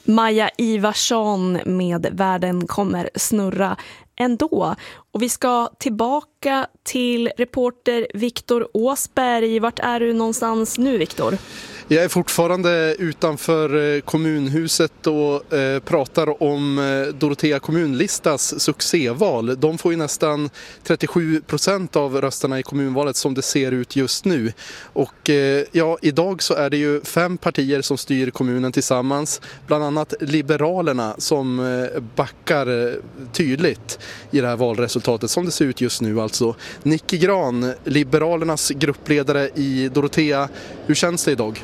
Maja Ivarsson med Världen kommer snurra ändå. Och vi ska tillbaka till reporter Viktor Åsberg. Vart är du någonstans nu, Viktor? Jag är fortfarande utanför kommunhuset och pratar om Dorotea kommunlistas succéval. De får ju nästan 37% av rösterna i kommunvalet som det ser ut just nu. Och idag så är det ju 5 partier som styr kommunen tillsammans. Bland annat Liberalerna som backar tydligt i det här valresultatet som det ser ut just nu. Alltså Nicke Grahn, Liberalernas gruppledare i Dorotea. Hur känns det idag?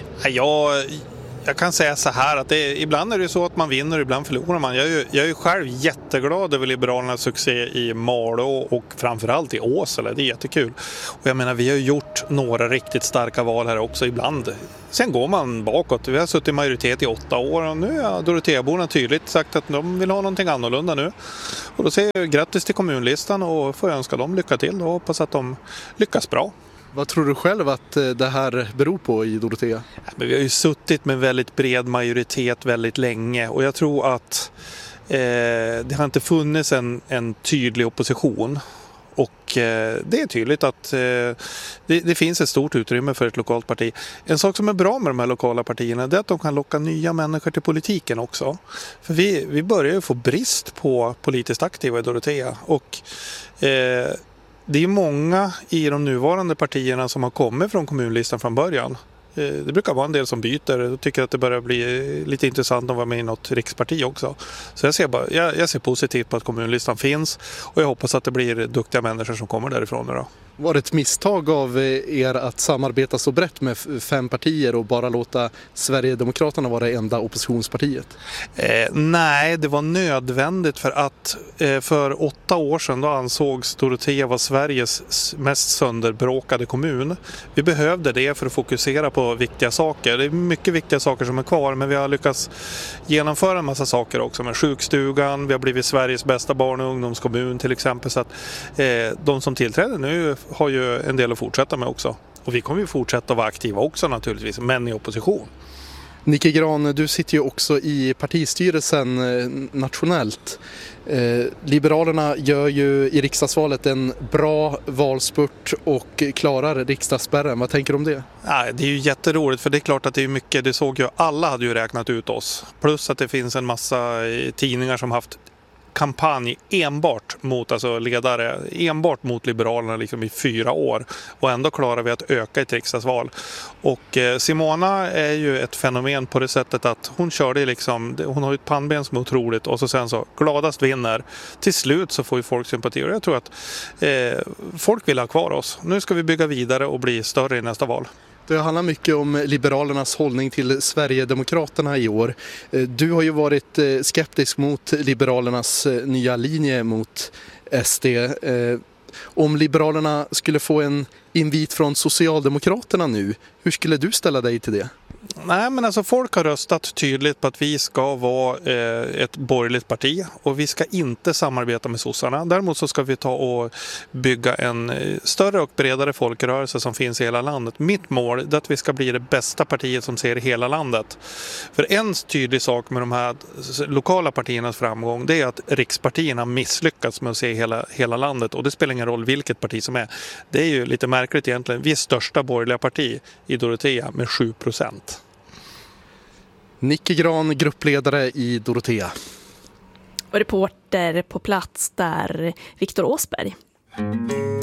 Jag kan säga så här att ibland är det så att man vinner, ibland förlorar man. Jag är ju själv jätteglad över Liberalernas succé i Malå och framförallt i Åsele. Det är jättekul. Och jag menar, vi har gjort några riktigt starka val här också ibland. Sen går man bakåt. Vi har suttit i majoritet i 8 år och nu har Doroteaborna tydligt sagt att de vill ha någonting annorlunda nu. Och då säger jag grattis till kommunlistan och får önska dem lycka till och hoppas att de lyckas bra. Vad tror du själv att det här beror på i Dorotea? Vi har ju suttit med väldigt bred majoritet väldigt länge och jag tror att det har inte funnits en tydlig opposition. Och det är tydligt att det finns ett stort utrymme för ett lokalt parti. En sak som är bra med de här lokala partierna är att de kan locka nya människor till politiken också. För vi börjar ju få brist på politiskt aktiva i Dorotea och det är många i de nuvarande partierna som har kommit från kommunlistan från början. Det brukar vara en del som byter och tycker att det börjar bli lite intressant att vara med i något riksparti också. Så jag ser positivt på att kommunlistan finns och jag hoppas att det blir duktiga människor som kommer därifrån nu då. Var det ett misstag av er att samarbeta så brett med 5 partier och bara låta Sverigedemokraterna vara det enda oppositionspartiet? Nej, det var nödvändigt för att för 8 år sedan då ansågs Dorotea vara Sveriges mest sönderbråkade kommun. Vi behövde det för att fokusera på viktiga saker. Det är mycket viktiga saker som är kvar, men vi har lyckats genomföra en massa saker också med sjukstugan. Vi har blivit Sveriges bästa barn- och ungdomskommun till exempel, så att de som tillträder nu har ju en del att fortsätta med också. Och vi kommer ju fortsätta att vara aktiva också naturligtvis, men i opposition. Nicke Grahn, du sitter ju också i partistyrelsen nationellt. Liberalerna gör ju i riksdagsvalet en bra valspurt och klarar riksdagsspärren. Vad tänker du om det? Ja, det är ju jätteroligt, för det är klart att det är mycket, det såg ju, alla hade ju räknat ut oss. Plus att det finns en massa tidningar som haft kampanj enbart mot, alltså ledare enbart mot Liberalerna liksom i 4 år, och ändå klarar vi att öka ett riksdagsval. Och Simona är ju ett fenomen på det sättet att hon körde liksom, hon har ju ett pannben som är otroligt och så sen så gladast vinner. Till slut så får ju folk sympati och jag tror att folk vill ha kvar oss. Nu ska vi bygga vidare och bli större i nästa val. Det handlar mycket om Liberalernas hållning till Sverigedemokraterna i år. Du har ju varit skeptisk mot Liberalernas nya linje mot SD. Om Liberalerna skulle få en invit från Socialdemokraterna nu, hur skulle du ställa dig till det? Nej, men alltså folk har röstat tydligt på att vi ska vara ett borgerligt parti och vi ska inte samarbeta med sossarna. Däremot så ska vi ta och bygga en större och bredare folkrörelse som finns i hela landet. Mitt mål är att vi ska bli det bästa partiet som ser hela landet. För en tydlig sak med de här lokala partiernas framgång, det är att rikspartierna misslyckats med att se hela landet, och det spelar ingen roll vilket parti som är. Det är ju lite märkligt egentligen. Vi är största borgerliga parti i Dorotea med 7%. Nicke Grahn, gruppledare i Dorotea. Och reporter på plats där, Viktor Åsberg.